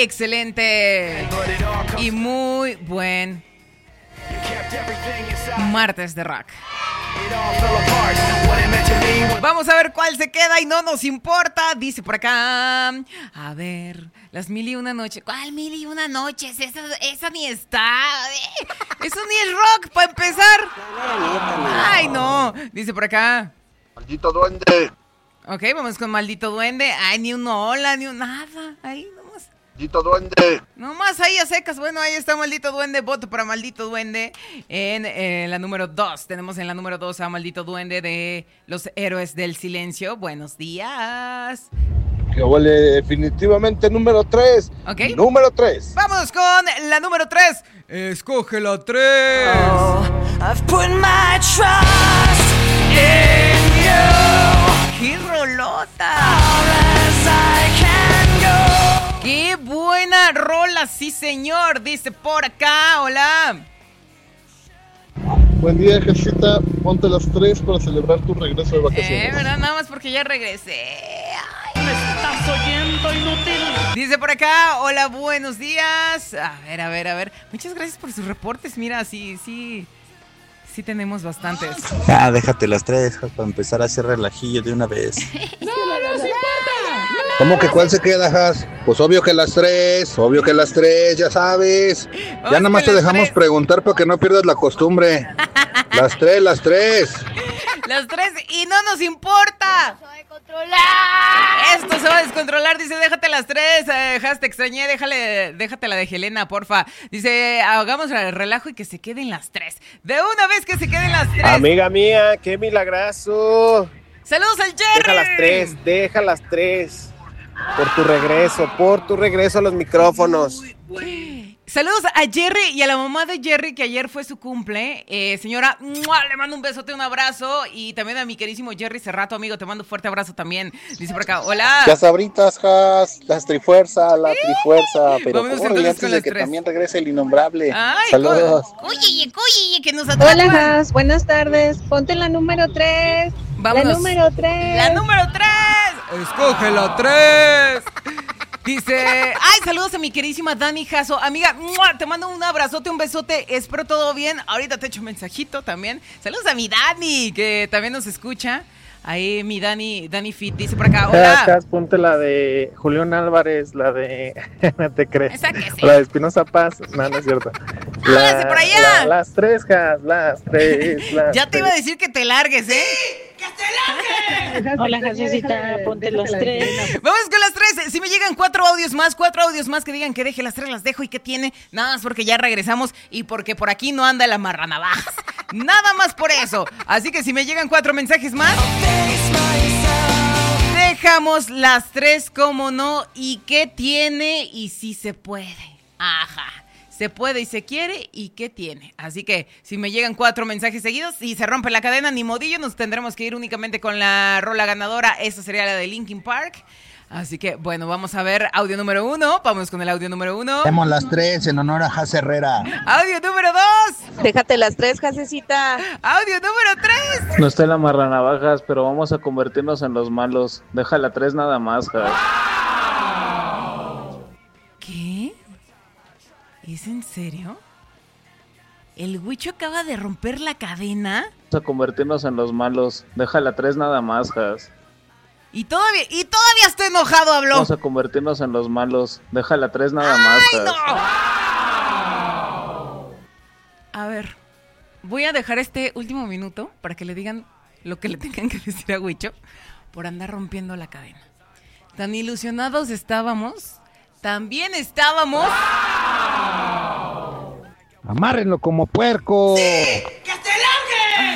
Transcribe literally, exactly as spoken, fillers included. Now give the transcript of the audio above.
excelente y muy buen martes de rock. Vamos a ver cuál se queda y no nos importa. Dice por acá, a ver, las mil y una noches. ¿Cuál mil y una noches? Esa, esa ni está. Eso ni es rock para empezar. Ay, no. Dice por acá, Maldito duende. Ok, vamos con Maldito Duende. Ay, ni un hola, ni un nada. Ahí nomás. Maldito duende. Nomás ahí a secas. Bueno, ahí está Maldito Duende. Voto para Maldito Duende. En eh, la número dos. Tenemos en la número dos a Maldito Duende de Los Héroes del Silencio. Buenos días. Que huele definitivamente número tres. Ok. Número tres. Vamos con la número tres. Escoge la tres. Oh, I've put my trust in you. ¡Qué rolota! Far as I can go. ¡Qué buena rola! Sí, señor. Dice por acá. Hola. Buen día, Jesita. Ponte las tres para celebrar tu regreso de vacaciones. Eh, ¿verdad? Nada más porque ya regresé. Ay. ¿Me estás oyendo, inútil? Dice por acá, hola, buenos días. A ver, a ver, a ver. Muchas gracias por sus reportes. Mira, sí, sí, sí tenemos bastantes. Ah, déjate las tres para empezar a hacer relajillo de una vez. No, no nos importa. ¿Cómo que cuál se queda, Has? Pues obvio que las tres, obvio que las tres, ya sabes. Vamos Ya nada más con te las dejamos tres. preguntar para que no pierdas la costumbre. Las tres, las tres. Las tres y no nos importa. Se va a controlar. Esto se va a descontrolar. Dice, déjate las tres. Eh, Has, te extrañé. Déjale, déjate la de Helena, porfa. Dice, hagamos el relajo y que se queden las tres. De una vez que se queden las tres. Amiga mía, qué milagrazo. Saludos al Jerry. Deja las tres, deja las tres. Por tu regreso, por tu regreso a los micrófonos. Saludos a Jerry y a la mamá de Jerry, que ayer fue su cumple. Eh, señora, ¡mua! Le mando un besote, un abrazo. Y también a mi queridísimo Jerry Cerrato, amigo, te mando un fuerte abrazo también. Dice por acá, hola. Ya sabritas, Has, las trifuerza, la trifuerza. Pero Vámonos corre entonces antes con de las que tres. también regrese el innombrable. Ay, Saludos. Oye, oye, que nos atrapan. Hola, Has, buenas tardes. Ponte la número tres. Vámonos. La número tres. La número tres. Escoge la tres. Dice, ay, saludos a mi queridísima Dani Jasso. Amiga, ¡mua! Te mando un abrazote, un besote. Espero todo bien. Ahorita te echo un mensajito también. Saludos a mi Dani, que también nos escucha. Ahí mi Dani, Dani Fit, dice por acá, hola. Has, ponte la de Julián Álvarez, la de... no te crees. Esa que sí. La de Espinosa Paz. No, no es cierto. Hágase por allá. la- las tres, Has, las tres, las Ya te iba a tres. decir que te largues, ¿eh? Hola, Jasecita, ponte los tres. Vamos con las tres. Si me llegan cuatro audios más, cuatro audios más que digan que deje las tres, las dejo. ¿Y qué tiene? Nada más porque ya regresamos y porque por aquí no anda la marranavajas. Nada más por eso. Así que si me llegan cuatro mensajes más, dejamos las tres, como no. ¿Y qué tiene? Y si se puede. Ajá. Se puede y se quiere, ¿y qué tiene? Así que si me llegan cuatro mensajes seguidos y se rompe la cadena, ni modillo, nos tendremos que ir únicamente con la rola ganadora. Esta sería la de Linkin Park. Así que, bueno, vamos a ver audio número uno. Vamos con el audio número uno. Demos las tres en honor a Has Herrera. Audio número dos. Déjate las tres, Jasecita. Audio número tres. No está en la marranavajas, pero vamos a convertirnos en los malos. Deja la tres nada más, Has. ¿Qué? ¿Es en serio? ¿El Huicho acaba de romper la cadena? Vamos a convertirnos en los malos. Deja la tres nada más, Has. Y todavía, y todavía está enojado, habló. Vamos a convertirnos en los malos. Deja la tres nada más, ¡Ay, Has. no! A ver, voy a dejar este último minuto para que le digan lo que le tengan que decir a Huicho por andar rompiendo la cadena. Tan ilusionados estábamos, también estábamos... Amárrenlo como puerco.